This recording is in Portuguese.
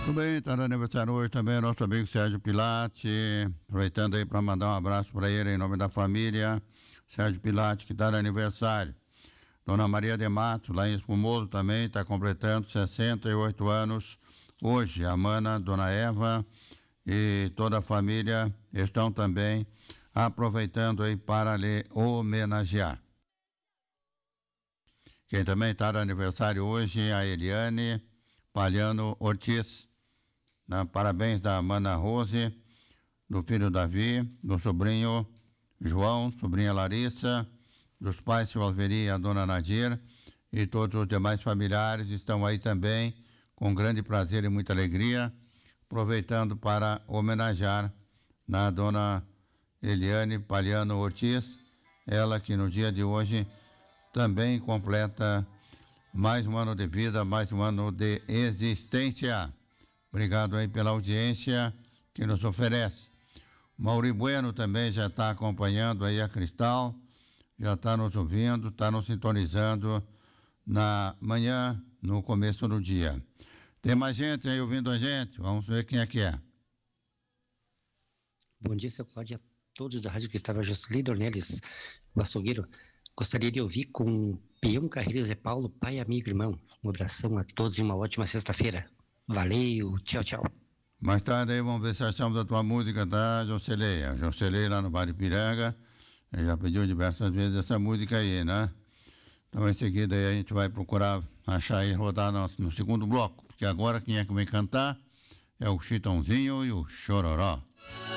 Tudo bem, está no aniversário hoje também nosso amigo Sérgio Pilate, aproveitando aí para mandar um abraço para ele em nome da família, Sérgio Pilate, que está no aniversário. Dona Maria de Matos, lá em Espumoso também, está completando 68 anos hoje. A Mana, Dona Eva e toda a família estão também aproveitando aí para lhe homenagear. Quem também está no aniversário hoje é a Eliane Palhano Ortiz. Parabéns da Mana Rose, do filho Davi, do sobrinho João, sobrinha Larissa, dos pais Silveri e a dona Nadir, e todos os demais familiares estão aí também, com grande prazer e muita alegria, aproveitando para homenagear na dona Eliane Palhano Ortiz, ela que no dia de hoje também completa mais um ano de vida, mais um ano de existência. Obrigado aí pela audiência que nos oferece. Mauri Bueno também já está acompanhando aí a Cristal, já está nos ouvindo, está nos sintonizando na manhã, no começo do dia. Tem mais gente aí ouvindo a gente? Vamos ver quem é que é. Bom dia, seu Cláudio, a todos da Rádio Cristal, Jocely Dornelles, o açougueiro. Gostaria de ouvir com Peão Carreira Zé Paulo, pai, amigo, irmão. Um abração a todos e uma ótima sexta-feira. Valeu, tchau, tchau. Mais tarde aí vamos ver se achamos a tua música, tá, Jocely? A Jocely lá no Bar Ipiranga, já pediu diversas vezes essa música aí, né? Então em seguida aí a gente vai procurar achar e rodar no segundo bloco, porque agora quem é que vai cantar é o Chitãozinho e o Chororó.